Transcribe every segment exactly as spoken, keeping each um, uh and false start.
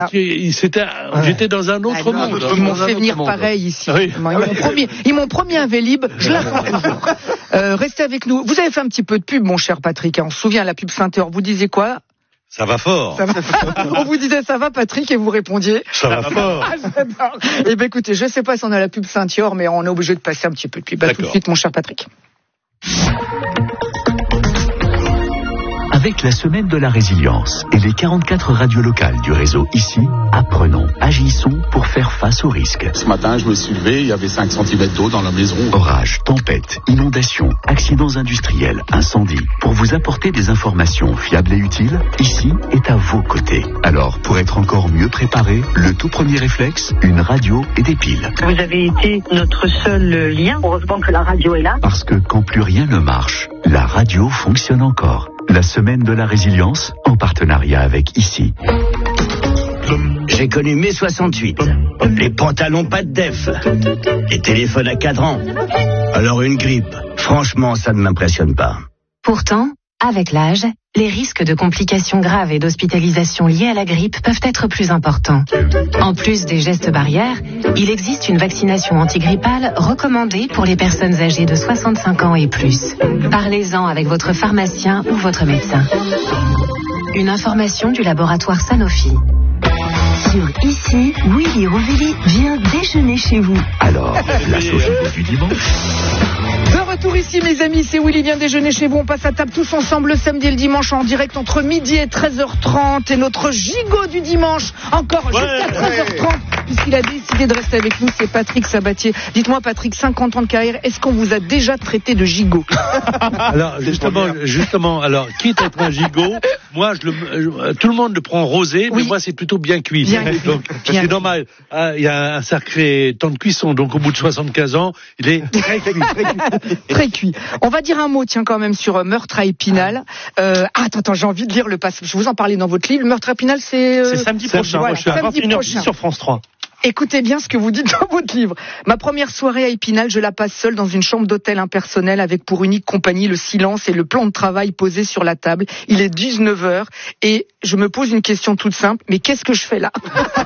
C'était, ouais. J'étais dans un autre ah, monde. Ils m'ont fait venir pareil ici. Oui. Ils, m'ont promis, ils m'ont promis un Vélib, je l'attends toujours. Euh, restez avec nous. Vous avez fait un petit peu de pub, mon cher Patrick. On se souvient, la pub Saint-Heure. Vous disiez quoi? Ça va fort. Ça va... On vous disait ça va, Patrick, et vous répondiez. Ça va fort. Ah, j'adore. Eh bien, écoutez, je ne sais pas si on a la pub Saint-Heure, mais on est obligé de passer un petit peu de pub. À tout de suite, mon cher Patrick. Avec la semaine de la résilience et les quarante-quatre radios locales du réseau ici, apprenons, agissons pour faire face aux risques. Ce matin, je me suis levé, il y avait cinq centimètres d'eau dans la maison. Orages, tempêtes, inondations, accidents industriels, incendies. Pour vous apporter des informations fiables et utiles, ici est à vos côtés. Alors, pour être encore mieux préparé, le tout premier réflexe, une radio et des piles. Vous avez été notre seul lien. Heureusement que la radio est là. Parce que quand plus rien ne marche, la radio fonctionne encore. La semaine de la résilience, en partenariat avec ici. J'ai connu mai soixante-huit. Les pantalons pas de def. Les téléphones à cadran. Alors une grippe. Franchement, ça ne m'impressionne pas. Pourtant, avec l'âge, les risques de complications graves et d'hospitalisation liées à la grippe peuvent être plus importants. En plus des gestes barrières, il existe une vaccination antigrippale recommandée pour les personnes âgées de soixante-cinq ans et plus. Parlez-en avec votre pharmacien ou votre médecin. Une information du laboratoire Sanofi. Sur ici, Willy Rovelli vient déjeuner chez vous. Alors, la sauce du dimanche. De retour ici, mes amis, c'est Willy vient déjeuner chez vous. On passe à table tous ensemble le samedi et le dimanche en direct entre midi et treize heures trente. Et notre gigot du dimanche, encore ouais, jusqu'à treize heures trente, ouais. Puisqu'il a décidé de rester avec nous, c'est Patrick Sabatier. Dites-moi, Patrick, cinquante ans de carrière, est-ce qu'on vous a déjà traité de gigot? Alors, justement, justement, alors, quitte à être un gigot, moi, je le, je, tout le monde le prend rosé, oui. Mais moi, c'est plutôt bien cuit. Bien donc, c'est normal. Ah, il y a un sacré temps de cuisson, donc au bout de soixante-quinze ans, il est très cuit. Très cuit. Très cuit. On va dire un mot, tiens, quand même, sur euh, meurtre à Épinal. Euh, ah, attends, attends, j'ai envie de lire le passage. Je vous en parlais dans votre livre. Meurtre à Épinal, c'est... Euh, c'est samedi prochain. Voilà, moi, je suis à vingt et une heures dix sur France trois. Écoutez bien ce que vous dites dans votre livre. Ma première soirée à Épinal, je la passe seule dans une chambre d'hôtel impersonnelle avec pour unique compagnie le silence et le plan de travail posé sur la table. Il est dix-neuf heures et je me pose une question toute simple. Mais qu'est-ce que je fais là?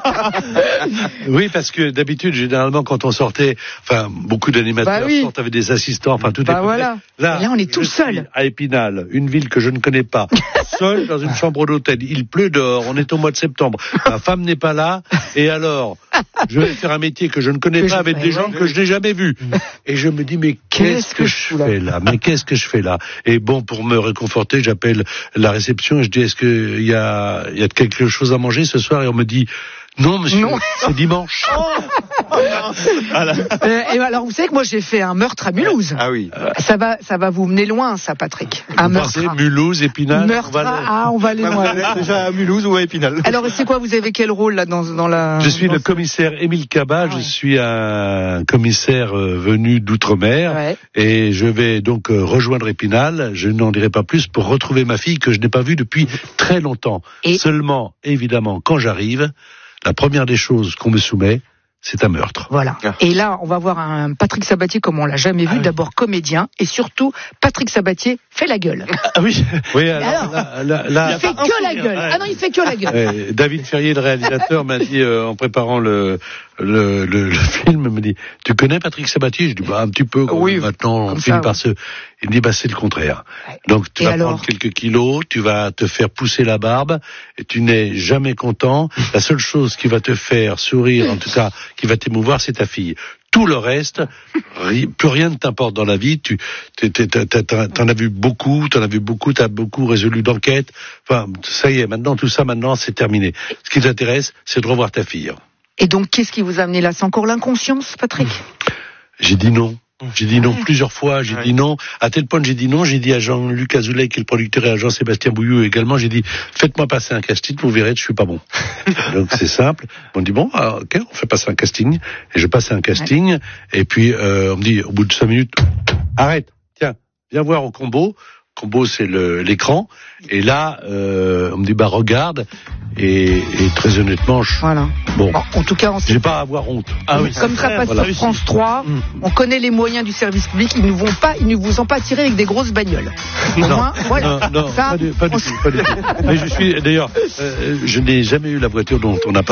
Oui, parce que d'habitude, généralement, quand on sortait, enfin, beaucoup d'animateurs bah oui. sortent avec des assistants, enfin, tout bah est voilà. Là, là, on est tout seul. À Épinal, une ville que je ne connais pas, seul dans une chambre d'hôtel. Il pleut dehors, on est au mois de septembre. Ma femme n'est pas là, et alors, je vais faire un métier que je ne connais que pas avec des gens que je n'ai jamais vus. Et je me dis, mais qu'est-ce, qu'est-ce que, que je fais là? Mais qu'est-ce que je fais là? Et bon, pour me réconforter, j'appelle la réception et je dis, est-ce qu'il y a, il y a quelque chose à manger ce soir? Et on me dit, non, monsieur, non. C'est dimanche. Oh, voilà. euh, et alors, vous savez que moi, j'ai fait un meurtre à Mulhouse. Ah oui. Euh, ça va, ça va vous mener loin, ça, Patrick. Un vous meurtre. À... Mulhouse, Épinal. Meurtre. On va... Ah, on va aller loin. Déjà à Mulhouse ou à Épinal. Alors, c'est quoi? Vous avez quel rôle là dans, dans la? Je suis dans le commissaire Émile Cabat. Ah, je ouais. suis un commissaire euh, venu d'outre-mer, ouais. Et je vais donc euh, rejoindre Épinal. Je n'en dirai pas plus pour retrouver ma fille que je n'ai pas vue depuis très longtemps. Et... Seulement, évidemment, quand j'arrive. La première des choses qu'on me soumet, c'est un meurtre. Voilà. Et là, on va voir un Patrick Sabatier comme on l'a jamais vu. Ah oui. D'abord comédien et surtout, Patrick Sabatier fait la gueule. Ah oui. Oui. Alors, alors là, là, là, il fait que la gueule. Ouais. Ah non, il fait que la gueule. Ouais, David Ferrier, le réalisateur, m'a dit euh, en préparant le le, le le film, me dit, tu connais Patrick Sabatier? Je dis bah un petit peu. Quoi. Oui. Maintenant, on finit ça, par ouais. se. Il me dit bah c'est le contraire. Ouais. Donc tu et vas alors... prendre quelques kilos, tu vas te faire pousser la barbe et tu n'es jamais content. La seule chose qui va te faire sourire, en tout cas, qui va t'émouvoir, c'est ta fille. Tout le reste, plus rien ne t'importe dans la vie. Tu, t'en as vu beaucoup, t'en as vu beaucoup, t'as beaucoup résolu d'enquêtes. Enfin, ça y est, maintenant tout ça, maintenant c'est terminé. Ce qui t'intéresse, c'est de revoir ta fille. Et donc, qu'est-ce qui vous a amené là? C'est encore l'inconscience, Patrick? J'ai dit non. J'ai dit non plusieurs fois, j'ai ouais. dit non, à tel point que j'ai dit non, j'ai dit à Jean-Luc Azoulay, qui est le producteur, et à Jean-Sébastien Bouillou également, j'ai dit, faites-moi passer un casting, vous verrez, je suis pas bon. Donc c'est simple, on me dit bon, alors, ok, on fait passer un casting, et je passe un casting, ouais. Et puis euh, on me dit, au bout de cinq minutes, arrête, tiens, viens voir au combo, combo c'est le, l'écran, et là, euh, on me dit, bah regarde, et, et très honnêtement, je... Voilà. Bon, bon, en tout cas, on j'ai pas à avoir honte. Ah oui, comme ça passe voilà. Sur France trois, mmh. On connaît les moyens du service public, ils ne vont pas, ils ne vous ont pas tiré avec des grosses bagnoles. Au non, moins, voilà. Non, non, ça, pas du, pas du tout, pas du tout. Mais je suis, d'ailleurs, euh, je n'ai jamais eu la voiture dont on a parlé.